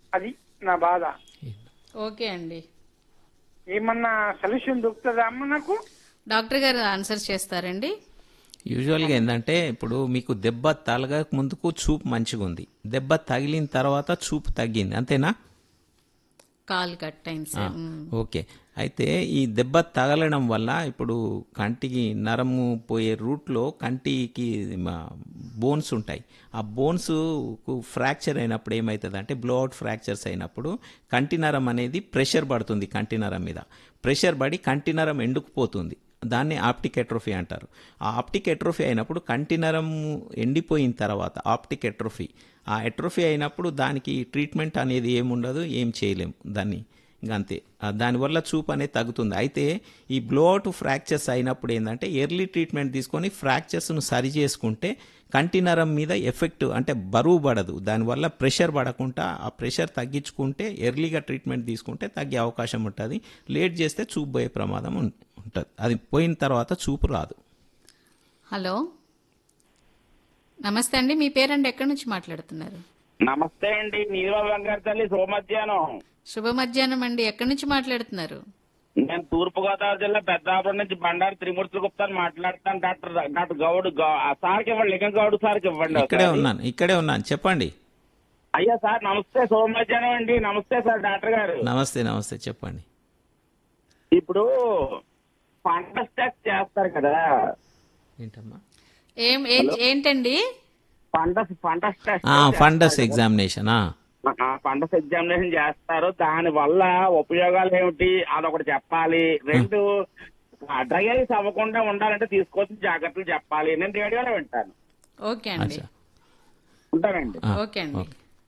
అది నా బాధ. ఓకే అండి, ఏమన్నా సొల్యూషన్ దొరుకుతుందా అమ్మ నాకు? డాక్టర్ గారు ఆన్సర్ చేస్తారండి. యూజువల్గా ఏంటంటే ఇప్పుడు మీకు దెబ్బ తగలక ముందుకు చూపు మంచిగా ఉంది, దెబ్బ తగిలిన తర్వాత చూపు తగ్గింది, అంతేనా? కాల్ కట్ అయింది సార్. ఓకే. అయితే ఈ దెబ్బ తగలడం వల్ల ఇప్పుడు కంటికి నరము పోయే రూట్లో కంటికి బోన్స్ ఉంటాయి. ఆ బోన్స్ ఫ్రాక్చర్ అయినప్పుడు ఏమవుతుంది అంటే బ్లోఅవుట్ ఫ్రాక్చర్స్ అయినప్పుడు కంటి నరం అనేది ప్రెషర్ పడుతుంది. కంటి నరం మీద ప్రెషర్ పడి కంటి నరం ఎండుకుపోతుంది. దాన్ని ఆప్టిక్ ఎట్రోఫీ అంటారు. ఆ ఆప్టిక్ ఎట్రోఫీ అయినప్పుడు కంటి నరం ఎండిపోయిన తర్వాత ఆప్టిక్ ఎట్రోఫీ, ఆ ఎట్రోఫీ అయినప్పుడు దానికి ట్రీట్మెంట్ అనేది ఏముండదు, ఏం చేయలేము దాన్ని, ఇంకంతే. దానివల్ల చూపు అనేది తగ్గుతుంది. అయితే ఈ బ్లోఅవుట్ ఫ్రాక్చర్స్ అయినప్పుడు ఏంటంటే ఎర్లీ ట్రీట్మెంట్ తీసుకొని ఫ్రాక్చర్స్ను సరి చేసుకుంటే కంటి నరం మీద ఎఫెక్ట్ అంటే బరువు పడదు, దానివల్ల ప్రెషర్ పడకుండా ఆ ప్రెషర్ తగ్గించుకుంటే ఎర్లీగా ట్రీట్మెంట్ తీసుకుంటే తగ్గే అవకాశం ఉంటుంది. లేట్ చేస్తే చూపు పోయే ప్రమాదం ఉంటుంది. అది పోయిన తర్వాత చూపు రాదు. హలో, నమస్తే అండి, మీ పేరండి, ఎక్కడి నుంచి మాట్లాడుతున్నారు? నమస్తే అండి, నీరుబాబు వెంకట తల్లి, శుభ మధ్యాహ్నం. శుభ మధ్యాహ్నం అండి, ఎక్కడి నుంచి మాట్లాడుతున్నారు? నేను తూర్పుగోదావరి జిల్లా పెద్దాపురం నుంచి బండారు త్రిమూర్తులు గుప్తాను మాట్లాడుతాను. డాక్టర్ గౌడ్ సార్కి ఇవ్వండి, లింగం గౌడ్ సార్కి ఇవ్వండి. ఇక్కడే ఉన్నాను, చెప్పండి. అయ్యా సార్ నమస్తే, శుభ మధ్యాహ్నం అండి. నమస్తే సార్ డాక్టర్ గారు. నమస్తే చెప్పండి. ఇప్పుడు ఫండస్ టెస్ట్ చేస్తారు కదా? ఏంటమ్మా? ఏంటండి? Fundus test, fundus examination. Fundus examination చేస్తారు. దాని వల్ల ఉపయోగాలు ఏమిటి అదొకటి చెప్పాలి. రెండు, డ్రై ఐస్ అవ్వకుండా ఉండాలంటే తీసుకోవాల్సిన జాగ్రత్తలు చెప్పాలి. నేను రేడియోలో వింటాను. ఓకే అండి, ఉంటానండి. ఓకే అండి.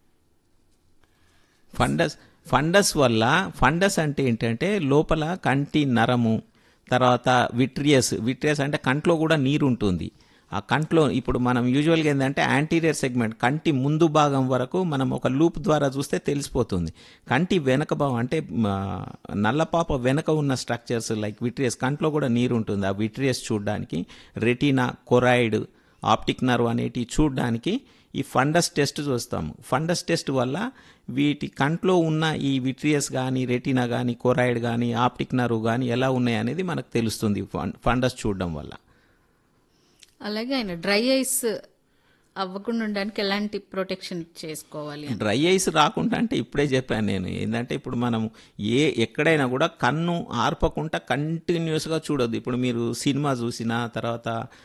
ఫండస్ వల్ల, ఫండస్ అంటే ఏంటంటే లోపల కంటి నరము, తర్వాత విట్రియస్ అంటే కంట్లో కూడా నీరు ఉంటుంది. ఆ కంట్లో ఇప్పుడు మనం యూజువల్గా ఏంటంటే యాంటీరియర్ సెగ్మెంట్ కంటి ముందు భాగం వరకు మనం ఒక లూప్ ద్వారా చూస్తే తెలిసిపోతుంది. కంటి వెనక భాగం అంటే నల్లపాప వెనక ఉన్న స్ట్రక్చర్స్ లైక్ విట్రియస్, కంట్లో కూడా నీరు ఉంటుంది. ఆ విట్రియస్ చూడడానికి రెటీనా, కొరాయిడ్, ఆప్టిక్ నర్వ్ అనేటివి చూడడానికి ఈ ఫండస్ టెస్ట్ చూస్తాము. ఫండస్ టెస్ట్ వల్ల వీటి కంట్లో ఉన్న ఈ విట్రియస్ కానీ, రెటీనా కానీ, కొరాయిడ్ కానీ, ఆప్టిక్ నర్వ్ కానీ ఎలా ఉన్నాయి అనేది మనకు తెలుస్తుంది ఫండస్ చూడడం వల్ల. అలాగే ఆయన డ్రై ఐస్ అవ్వకుండా ఉండడానికి ఎలాంటి ప్రొటెక్షన్ చేసుకోవాలి? డ్రై ఐస్ రాకుండా అంటే ఇప్పుడే చెప్పాను నేను. ఏంటంటే ఇప్పుడు మనం ఎక్కడైనా కూడా కన్ను ఆర్పకుండా కంటిన్యూస్గా చూడొద్దు. ఇప్పుడు మీరు సినిమా చూసిన తర్వాత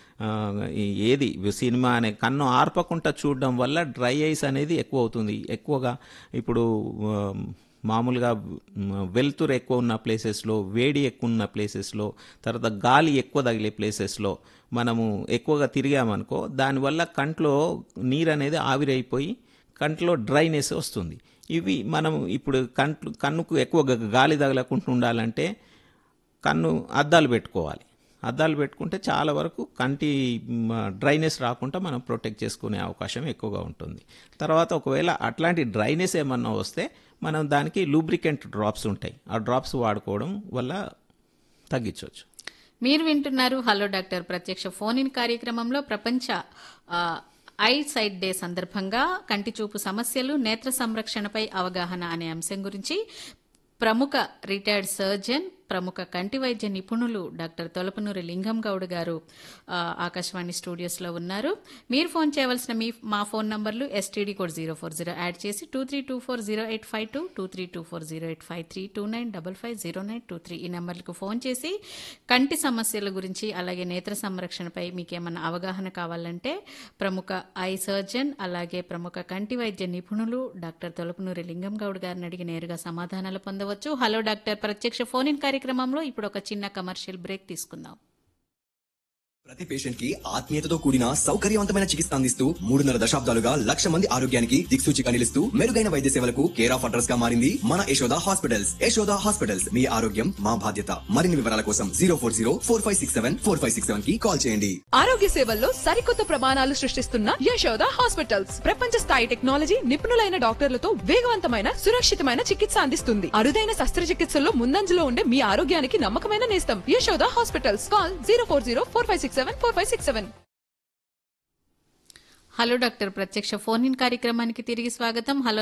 ఏది సినిమా అనే కన్ను ఆర్పకుండా చూడడం వల్ల డ్రై ఐస్ అనేది ఎక్కువ అవుతుంది. ఎక్కువగా ఇప్పుడు మామూలుగా వెలుతురు ఎక్కువ ఉన్న ప్లేసెస్లో, వేడి ఎక్కువ ఉన్న ప్లేసెస్లో, తర్వాత గాలి ఎక్కువ తగిలే ప్లేసెస్లో మనము ఎక్కువగా తిరిగామనుకో దానివల్ల కంట్లో నీరు అనేది ఆవిరైపోయి కంట్లో డ్రైనెస్ వస్తుంది. ఇవి మనం ఇప్పుడు కన్నుకు ఎక్కువ గాలి తగలకుండా ఉండాలంటే అద్దాలు పెట్టుకోవాలి. అద్దాలు పెట్టుకుంటే చాలా వరకు కంటి డ్రైనెస్ రాకుండా మనం ప్రొటెక్ట్ చేసుకునే అవకాశం ఎక్కువగా ఉంటుంది. తర్వాత ఒకవేళ అట్లాంటి డ్రైనెస్ ఏమన్నా వస్తే మనం దానికి లూబ్రికెంట్ డ్రాప్స్ ఉంటాయి, ఆ డ్రాప్స్ వాడుకోవడం వల్ల తగ్గించవచ్చు. మీరు వింటున్నారు హలో డాక్టర్ ప్రత్యక్ష ఫోన్ ఇన్ కార్యక్రమంలో ప్రపంచ ఐ సైట్ డే సందర్భంగా కంటి చూపు సమస్యలు, నేత్ర సంరక్షణపై అవగాహన అనే అంశం గురించి ప్రముఖ రిటైర్డ్ సర్జన్, ప్రముఖ కంటి వైద్య నిపుణులు డాక్టర్ తొలపనూరి లింగం గౌడ్ గారు ఆకాశవాణి స్టూడియోస్లో ఉన్నారు. మీరు ఫోన్ చేయవలసిన మా ఫోన్ నంబర్లు STD కోడ్ 040 యాడ్ చేసి 23240852, 23240853, 29550923 ఈ నెంబర్లకు ఫోన్ చేసి కంటి సమస్యల గురించి అలాగే నేత్ర సంరక్షణపై మీకేమన్నా అవగాహన కావాలంటే ప్రముఖ ఐ సర్జన్ అలాగే ప్రముఖ కంటి వైద్య నిపుణులు డాక్టర్ తొలపనూరి లింగం గౌడ్ గారిని అడిగి నేరుగా సమాధానాలు పొందవచ్చు. హలో డాక్టర్ ప్రత్యక్ష ఫోన్ ఇన్ కార్యక్రమంలో ఇప్పుడు ఒక చిన్న కమర్షియల్ బ్రేక్ తీసుకుందాం. ప్రతి పేషెంట్ కి ఆత్మీయతతో కూడిన సౌకర్యవంతమైన చికిత్స అందిస్తూ 3.5 దశాబ్దాలుగా 1,00,000 మంది ఆరోగ్యానికి దిక్సూచిగా నిలుస్తూ మెరుగైన వైద్య సేవలకు కేర్ ఆఫ్ అడ్రస్ గా మారింది మన యశోద హాస్పిటల్స్. యశోద హాస్పిటల్స్, మీ ఆరోగ్యం మా బాధ్యత. మరిన్ని వివరాల కోసం 040-4567-4567 కి కాల్ చేయండి. ఆరోగ్య సేవల్లో సరికొత్త ప్రమాణాలు సృష్టిస్తున్న యశోద హాస్పిటల్స్ ప్రపంచ స్థాయి టెక్నాలజీ, నిపుణులైన డాక్టర్లతో వేగవంతమైన సురక్షితమైన చికిత్స అందిస్తుంది. అరుదైన శస్త్రచికిత్సల్లో ముందంజలో ఉండే మీ ఆరోగ్యానికి నమ్మకమైన నేస్తం Yashoda hospitals. Call 040-4567-4567. Hello doctor ప్రత్యక్ష ఫోన్ ఇన్ కార్యక్రమానికి తిరిగి స్వాగతం. హలో